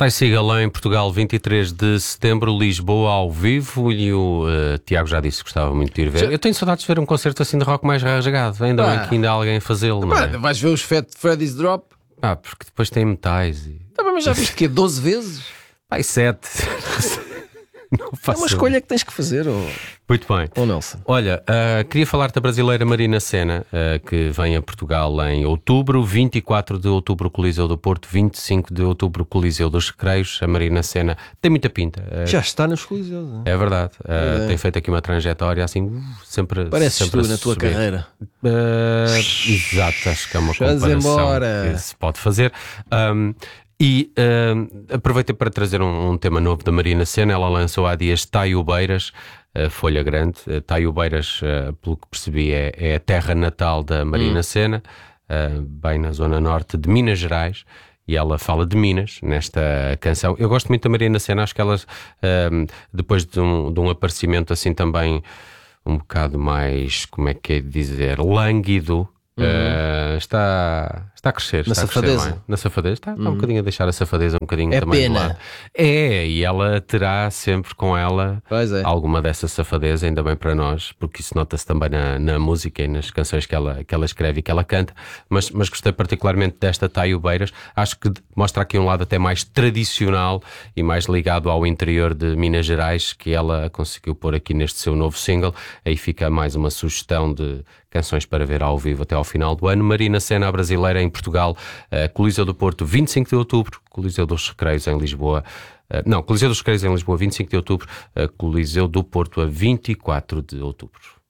Vai ser galã em Portugal, 23 de setembro, Lisboa ao vivo, e o Tiago já disse que gostava muito de ir ver. Eu tenho saudades de ver um concerto assim de rock mais rasgado, ainda bem que ainda há alguém a fazê-lo, não é? Vais ver os Freddy's Drop? Porque depois tem metais e... Mas já viste que é 12 vezes? 7. Não É faço uma escolha que tens que fazer, Muito bem. Nelson. Olha, queria falar-te da brasileira Marina Sena, que vem a Portugal em outubro, 24 de outubro Coliseu do Porto, 25 de outubro Coliseu dos Recreios. A Marina Sena tem muita pinta. Já está nos Coliseus, não é? É verdade. Tem feito aqui uma trajetória assim, sempre. Pareces sempre tu na tua carreira. Exato, acho que é uma Vamos comparação embora. que se pode fazer. Aproveitei para trazer um tema novo da Marina Sena. Ela lançou há dias Taiobeiras, Folha Grande. Taiobeiras, pelo que percebi, é a terra natal da Marina Sena, bem na zona norte de Minas Gerais. E ela fala de Minas nesta canção. Eu gosto muito da Marina Sena. Acho que ela, depois de um aparecimento assim também um bocado mais, como é que é de dizer, lânguido, está a crescer. Na safadeza. Bem. Na safadeza. Está um bocadinho a deixar a safadeza um bocadinho É também pena. de lado. E ela terá sempre com ela alguma dessa safadeza, ainda bem para nós, porque isso nota-se também na música e nas canções que ela escreve e que ela canta. Mas gostei particularmente desta Taiobeiras. Acho que mostra aqui um lado até mais tradicional e mais ligado ao interior de Minas Gerais, que ela conseguiu pôr aqui neste seu novo single. Aí fica mais uma sugestão de canções para ver ao vivo até ao final do ano. Marina Sena, a brasileira, em Portugal, Coliseu do Porto, 25 de outubro, Coliseu dos Recreios em Lisboa. Coliseu dos Recreios em Lisboa, 25 de outubro, Coliseu do Porto, a 24 de outubro.